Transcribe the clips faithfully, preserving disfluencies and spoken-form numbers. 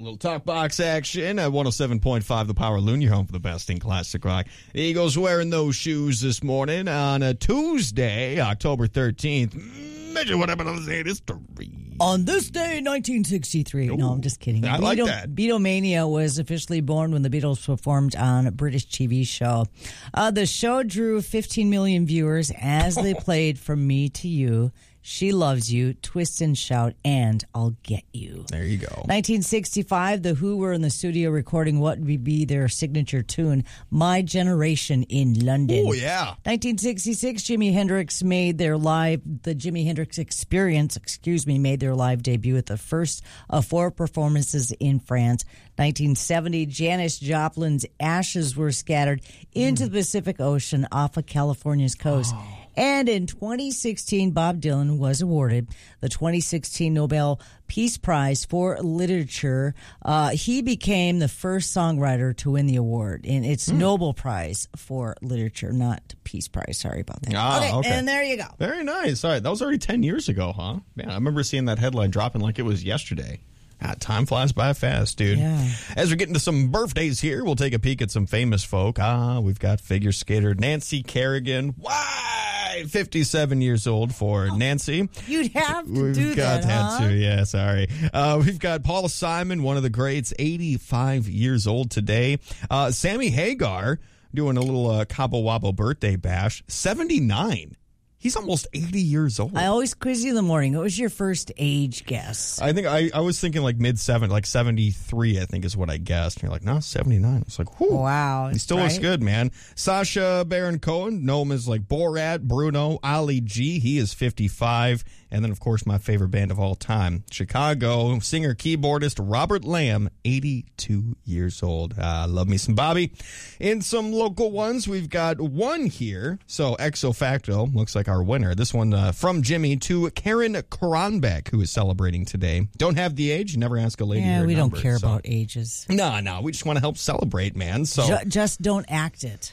little talk box action at one oh seven point five The Power Loon, your home for the best in classic rock. The Eagles wearing those shoes this morning on a Tuesday, October thirteenth. Measure what happened on this day in history. On this day, nineteen sixty-three. Ooh, no, I'm just kidding. I Beatle- like that. Beatlemania was officially born when the Beatles performed on a British T V show. Uh, the show drew fifteen million viewers as they played From Me to You, She Loves You, Twist and Shout, and I'll Get You. There you go. nineteen sixty-five, The Who were in the studio recording what would be their signature tune, My Generation, in London. Oh, yeah. nineteen sixty-six, Jimi Hendrix made their live, the Jimi Hendrix Experience, excuse me, made their live debut at the first of four performances in France. nineteen seventy, Janis Joplin's ashes were scattered into the Pacific Ocean off of California's coast. Oh. And in twenty sixteen, Bob Dylan was awarded the twenty sixteen Nobel Peace Prize for Literature. Uh, he became the first songwriter to win the award, and it's mm. Nobel Prize for Literature, not Peace Prize. Sorry about that. Ah, okay, okay, and there you go. Very nice. All right, that was already ten years ago, huh? Man, I remember seeing that headline dropping like it was yesterday. Ah, time flies by fast, dude. Yeah. As we get into some birthdays here, we'll take a peek at some famous folk. Ah, we've got figure skater Nancy Kerrigan. Why? fifty-seven years old for oh, Nancy. You'd have to we've do got that, had huh? to, yeah, sorry. Uh, we've got Paul Simon, one of the greats, eighty-five years old today. Uh, Sammy Hagar doing a little uh, Cabo Wabo birthday bash, seventy-nine. He's almost eighty years old. I always quiz you in the morning. What was your first age guess? I think I, I was thinking like mid seven, like seventy-three, I think is what I guessed. And you're like, no, seventy-nine. It's like, whew. Wow. He still right? looks good, man. Sacha Baron Cohen, know him as like Borat, Bruno, Ali G. He is fifty-five. And then, of course, my favorite band of all time, Chicago singer, keyboardist Robert Lamb, eighty-two years old. Uh, love me some Bobby. In some local ones, we've got one here. So, ex facto, looks like our winner. This one uh, from Jimmy to Karen Kronbeck, who is celebrating today. Don't have the age. Never ask a lady Yeah, her we number, don't care so. about ages. No, no. We just want to help celebrate, man. So Ju- Just don't act it.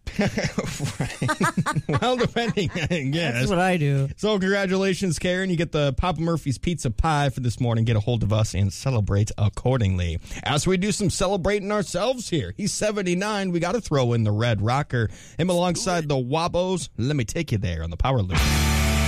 Well, depending, I guess. That's what I do. So, congratulations, Karen. You get the Papa Murphy's Pizza Pie for this morning. Get a hold of us and celebrate accordingly. As we do some celebrating ourselves here, he's seventy-nine. We got to throw in the Red Rocker. Him alongside the Wabos. Let me take you there on the Power Loop.